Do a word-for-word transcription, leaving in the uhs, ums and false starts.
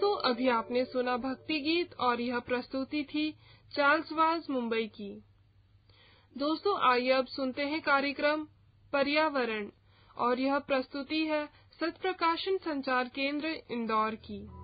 दोस्तों, अभी आपने सुना भक्ति गीत और यह प्रस्तुति थी चार्ल्स वाज मुंबई की। दोस्तों, आइए अब सुनते हैं कार्यक्रम पर्यावरण और यह प्रस्तुति है सत्प्रकाशन संचार केंद्र इंदौर की।